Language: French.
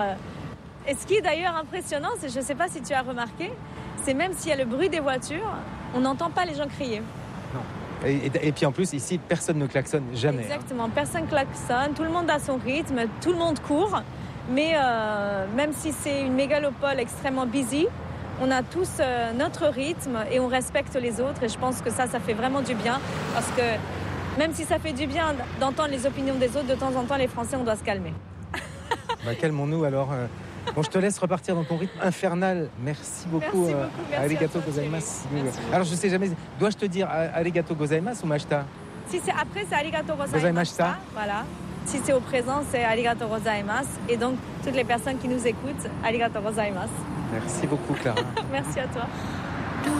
Et ce qui est d'ailleurs impressionnant, c'est, je ne sais pas si tu as remarqué, c'est même s'il y a le bruit des voitures, on n'entend pas les gens crier. Non. Et puis en plus, ici, personne ne klaxonne, jamais. Exactement, personne klaxonne, tout le monde a son rythme, tout le monde court. Mais même si c'est une mégalopole extrêmement busy, on a tous notre rythme et on respecte les autres. Et je pense que ça fait vraiment du bien. Parce que même si ça fait du bien d'entendre les opinions des autres, de temps en temps, les Français, on doit se calmer. Calmons-nous alors. Bon, je te laisse repartir dans ton rythme infernal. Merci beaucoup. Merci beaucoup. Merci arigato à toi, gozaimasu. Merci. Alors, je sais jamais, dois-je te dire arigato gozaimasu ou mashita? Si c'est après, c'est arigato Gozaimashita. gozaimashita. Voilà. Si c'est au présent, c'est arigato gozaimasu. Et donc, toutes les personnes qui nous écoutent, arigato gozaimasu. Merci beaucoup, Clara. Merci à toi.